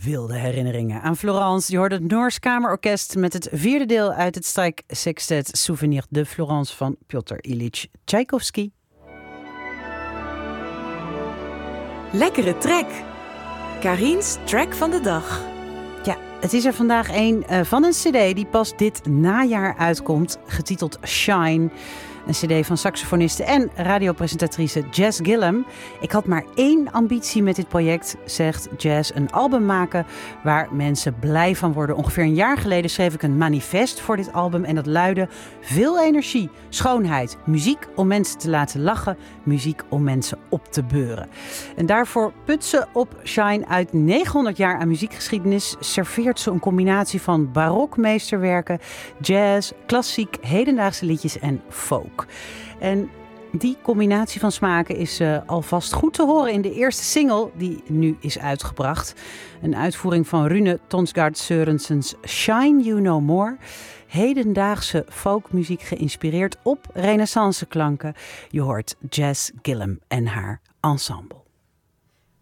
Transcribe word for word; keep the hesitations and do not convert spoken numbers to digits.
Wilde herinneringen aan Florence. Je hoort het Noors Kamerorkest met het vierde deel uit het strijksextet Souvenir de Florence van Piotr Ilyich Tchaikovsky. Lekkere track. Karin's track van de dag. Ja, het is er vandaag een uh, van een cd die pas dit najaar uitkomt, getiteld Shine. Een cd van saxofoniste en radiopresentatrice Jazz Gillum. Ik had maar één ambitie met dit project, zegt Jazz. Een album maken waar mensen blij van worden. Ongeveer een jaar geleden schreef ik een manifest voor dit album. En dat luidde: veel energie, schoonheid, muziek om mensen te laten lachen. Muziek om mensen op te beuren. En daarvoor put ze op Shine uit negenhonderd jaar aan muziekgeschiedenis. Serveert ze een combinatie van barokmeesterwerken, jazz, klassiek, hedendaagse liedjes en folk. En die combinatie van smaken is uh, alvast goed te horen in de eerste single die nu is uitgebracht. Een uitvoering van Rune Tonsgaard Sørensens Shine You No More. Hedendaagse folkmuziek geïnspireerd op renaissance klanken. Je hoort Jazz Gillum en haar ensemble.